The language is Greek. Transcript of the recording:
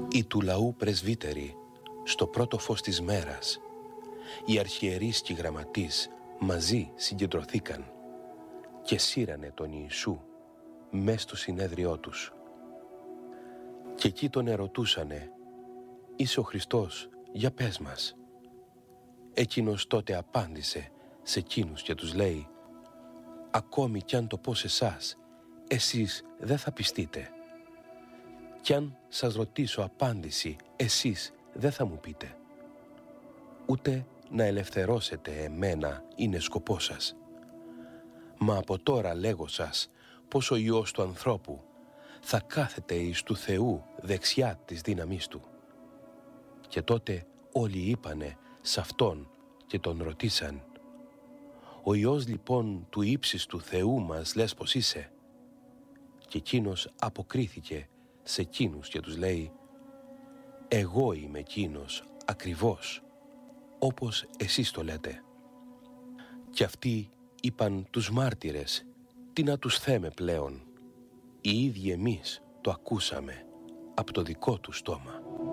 Οι του λαού πρεσβύτεροι, στο πρώτο φως της μέρας, οι αρχιερείς και οι γραμματείς μαζί συγκεντρωθήκαν και σύρανε τον Ιησού μες στο συνέδριό τους. Και εκεί τον ερωτούσανε, «Είσαι ο Χριστός, για πες μας». Εκείνος τότε απάντησε σε εκείνους και τους λέει, «Ακόμη κι αν το πω σε εσάς, εσείς δεν θα πιστείτε. Κι αν σας ρωτήσω απάντηση, εσείς δεν θα μου πείτε. Ούτε να ελευθερώσετε εμένα είναι σκοπός σας. Μα από τώρα λέγω σας πως ο Υιός του ανθρώπου θα κάθεται εις του Θεού δεξιά της δύναμής του». Και τότε όλοι είπανε σ' αυτόν και τον ρωτήσαν, «Ο Υιός λοιπόν του ύψιστου Θεού μας λες πως είσαι?» Και εκείνος αποκρίθηκε σε εκείνους και τους λέει, «Εγώ είμαι εκείνος ακριβώς, όπως εσείς το λέτε». Και αυτοί είπαν τους μάρτυρες, «Τι να τους θέμε πλέον, οι ίδιοι εμείς το ακούσαμε από το δικό του στόμα».